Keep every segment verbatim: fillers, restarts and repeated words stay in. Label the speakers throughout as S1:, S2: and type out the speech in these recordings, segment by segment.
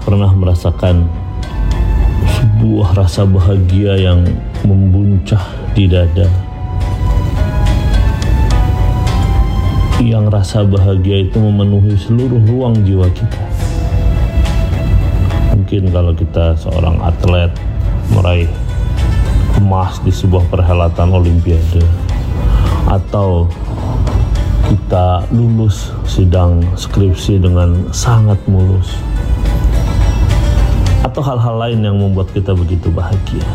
S1: pernah merasakan sebuah rasa bahagia yang membuncah di dada, yang rasa bahagia itu memenuhi seluruh ruang jiwa kita? Mungkin kalau kita seorang atlet meraih emas di sebuah perhelatan olimpiade, atau kita lulus sidang skripsi dengan sangat mulus, atau hal-hal lain yang membuat kita begitu bahagia.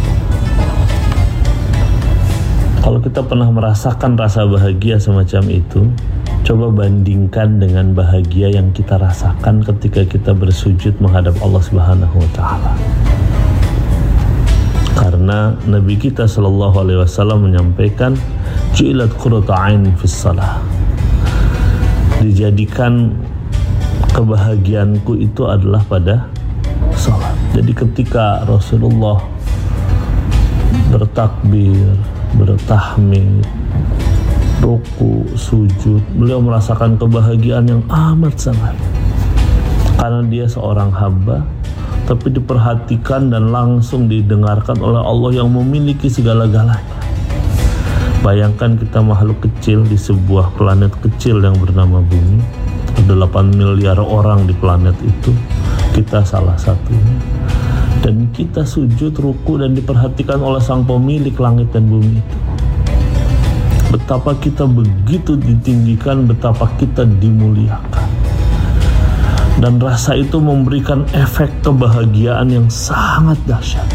S1: Kalau kita pernah merasakan rasa bahagia semacam itu, coba bandingkan dengan bahagia yang kita rasakan ketika kita bersujud menghadap Allah Subhanahu wa Ta'ala. Karena Nabi kita Shallallahu Alaihi Wasallam menyampaikan, ju'ilat qurratu ain fis salah, dijadikan kebahagiaanku itu adalah pada salat. Jadi ketika Rasulullah bertakbir, bertahmid, ruku, sujud, beliau merasakan kebahagiaan yang amat sangat, karena dia seorang hamba tapi diperhatikan dan langsung didengarkan oleh Allah yang memiliki segala-galanya. Bayangkan kita makhluk kecil di sebuah planet kecil yang bernama bumi. Ada delapan miliar orang di planet itu, kita salah satunya. Dan kita sujud, ruku, dan diperhatikan oleh sang pemilik langit dan bumi itu. Betapa kita begitu ditinggikan, betapa kita dimuliakan. Dan rasa itu memberikan efek kebahagiaan yang sangat dahsyat.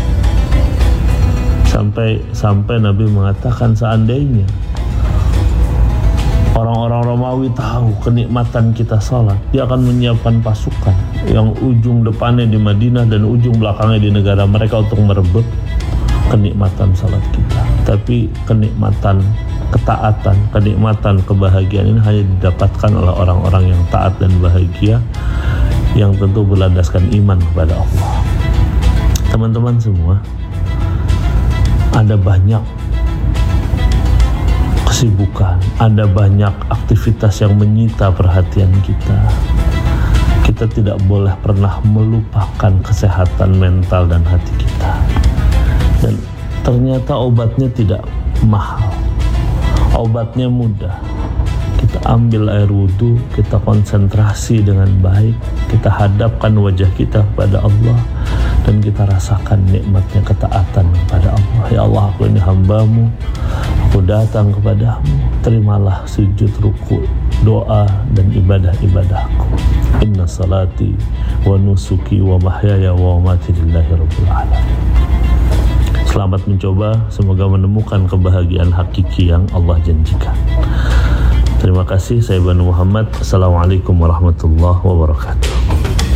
S1: Sampai sampai Nabi mengatakan, seandainya orang-orang Romawi tahu kenikmatan kita salat, dia akan menyiapkan pasukan yang ujung depannya di Madinah dan ujung belakangnya di negara mereka untuk merebut kenikmatan salat kita. Tapi kenikmatan ketaatan, kenikmatan kebahagiaan ini hanya didapatkan oleh orang-orang yang taat dan bahagia, yang tentu berlandaskan iman kepada Allah. Teman-teman semua, ada banyak kesibukan, ada banyak aktivitas yang menyita perhatian kita. Kita tidak boleh pernah melupakan kesehatan mental dan hati kita. Dan ternyata obatnya tidak mahal, obatnya mudah. Kita ambil air wudhu, kita konsentrasi dengan baik, kita hadapkan wajah kita kepada Allah, dan kita rasakan nikmatnya ketaatan kepada Allah. Ya Allah, aku ini hambamu, aku datang kepadamu, terimalah sujud, ruku, doa, dan ibadah-ibadahku. Inna salati wa nusuki wa mahyaya wa mamati lillahi rabbil alamin. Selamat mencoba, semoga menemukan kebahagiaan hakiki yang Allah janjikan. Terima kasih, saya Banu Muhammad. Assalamualaikum warahmatullahi wabarakatuh.